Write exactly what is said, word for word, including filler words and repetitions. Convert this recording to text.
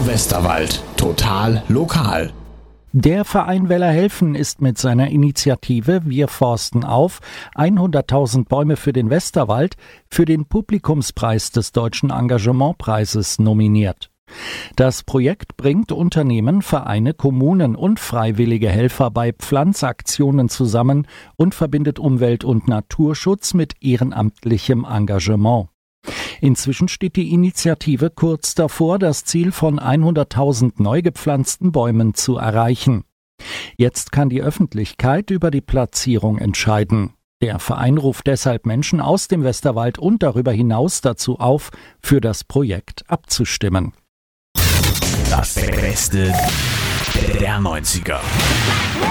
Westerwald. Total lokal. Der Verein Weller helfen ist mit seiner Initiative Wir forsten auf hunderttausend Bäume für den Westerwald für den Publikumspreis des Deutschen Engagementpreises nominiert. Das Projekt bringt Unternehmen, Vereine, Kommunen und freiwillige Helfer bei Pflanzaktionen zusammen und verbindet Umwelt- und Naturschutz mit ehrenamtlichem Engagement. Inzwischen steht die Initiative kurz davor, das Ziel von hunderttausend neu gepflanzten Bäumen zu erreichen. Jetzt kann die Öffentlichkeit über die Platzierung entscheiden. Der Verein ruft deshalb Menschen aus dem Westerwald und darüber hinaus dazu auf, für das Projekt abzustimmen. Das Beste der neunziger.